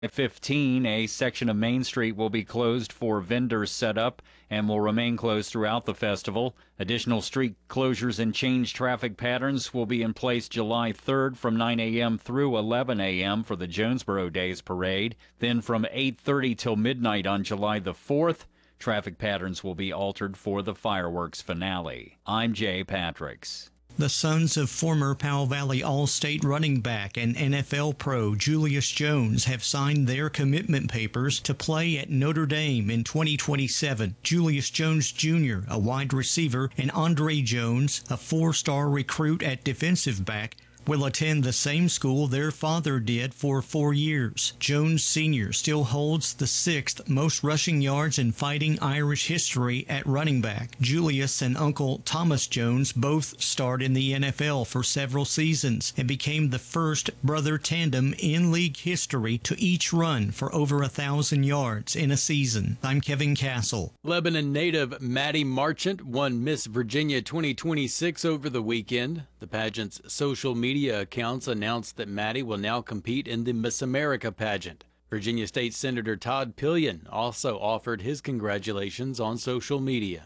At 15, a section of Main Street will be closed for vendor setup and will remain closed throughout the festival. Additional street closures and changed traffic patterns will be in place July 3rd from 9 a.m. through 11 a.m. for the Jonesboro Days Parade. Then from 8:30 till midnight on July the 4th, traffic patterns will be altered for the fireworks finale. I'm Jay Patricks. The sons of former Powell Valley All-State running back and NFL pro Julius Jones have signed their commitment papers to play at Notre Dame in 2027. Julius Jones Jr., a wide receiver, and Andre Jones, a four-star recruit at defensive back, will attend the same school their father did for 4 years. Jones Sr. still holds the sixth most rushing yards in Fighting Irish history at running back. Julius and Uncle Thomas Jones both starred in the NFL for several seasons and became the first brother tandem in league history to each run for over 1,000 yards in a season. I'm Kevin Castle. Lebanon native Maddie Marchant won Miss Virginia 2026 over the weekend. The pageant's social media accounts announced that Maddie will now compete in the Miss America pageant. Virginia State Senator Todd Pillion also offered his congratulations on social media.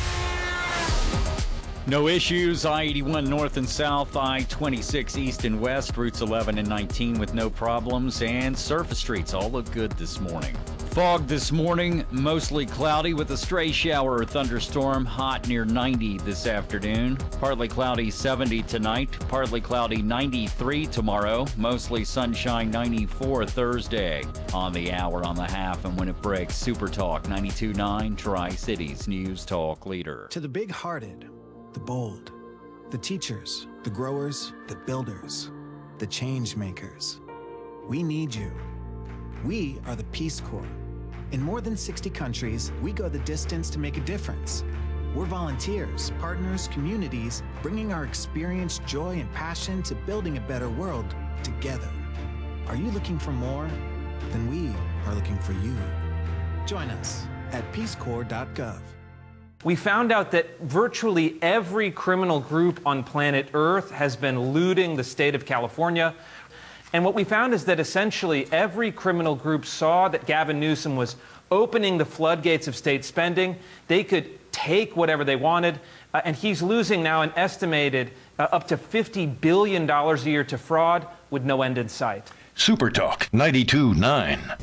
No issues. I-81 north and south, I-26 east and west, routes 11 and 19 with no problems, and surface streets all look good this morning. Fog this morning, mostly cloudy with a stray shower or thunderstorm, hot near 90 this afternoon. Partly cloudy 70 tonight, partly cloudy 93 tomorrow, mostly sunshine 94 Thursday. On the hour, on the half, and when it breaks, Super Talk 92.9, Tri-Cities News Talk leader. To the big-hearted, the bold, the teachers, the growers, the builders, the change makers. We need you. We are the Peace Corps. In more than 60 countries, we go the distance to make a difference. We're volunteers, partners, communities, bringing our experience, joy, and passion to building a better world together. Are you looking for more? Then we are looking for you. Join us at peacecorps.gov. We found out that virtually every criminal group on planet Earth has been looting the state of California. And what we found is that essentially every criminal group saw that Gavin Newsom was opening the floodgates of state spending. They could take whatever they wanted, and he's losing now an estimated up to $50 billion a year to fraud with no end in sight. Super Talk 92.9.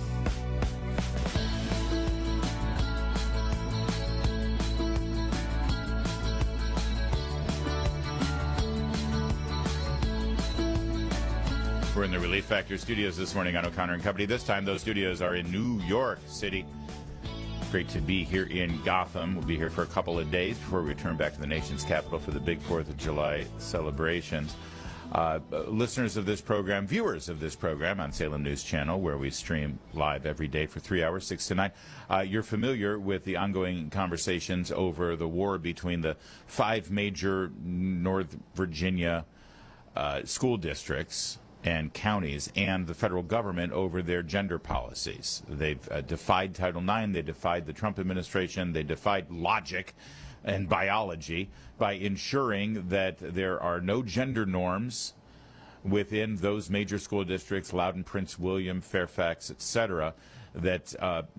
We're in the Relief Factor studios this morning on O'Connor and Company. This time, those studios are in New York City. Great to be here in Gotham. We'll be here for a couple of days before we return back to the nation's capital for the big 4th of July celebrations. Listeners of this program, viewers of this program on Salem News Channel, where we stream live every day for 3 hours, 6 to 9, you're familiar with the ongoing conversations over the war between the 5 major North Virginia school districts and counties and the federal government over their gender policies. They've defied Title IX, they defied the Trump administration, they defied logic and biology by ensuring that there are no gender norms within those major school districts, Loudoun, Prince William, Fairfax, etc., that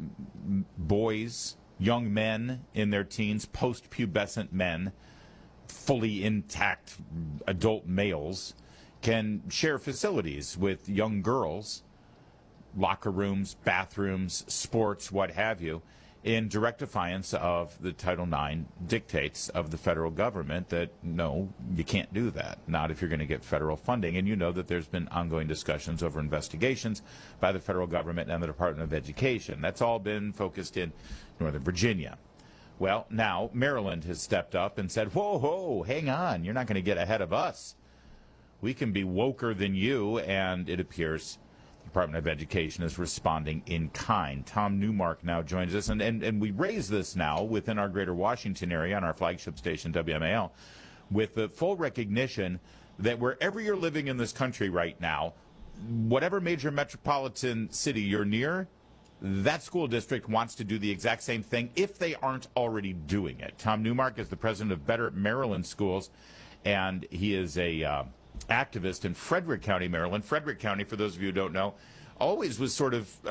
boys, young men in their teens, post-pubescent men, fully intact adult males, can share facilities with young girls, locker rooms, bathrooms, sports, what have you, in direct defiance of the Title IX dictates of the federal government that, no, you can't do that, not if you're going to get federal funding. And you know that there's been ongoing discussions over investigations by the federal government and the Department of Education. That's all been focused in Northern Virginia. Well, now Maryland has stepped up and said, whoa, whoa, hang on, you're not going to get ahead of us. We can be woker than you, and it appears the Department of Education is responding in kind. Tom Newmark now joins us, and we raise this now within our greater Washington area on our flagship station, WMAL, with the full recognition that wherever you're living in this country right now, whatever major metropolitan city you're near, that school district wants to do the exact same thing if they aren't already doing it. Tom Newmark is the president of Better Maryland Schools, and he is a activist in Frederick County, Maryland. Frederick County, for those of you who don't know, always was sort of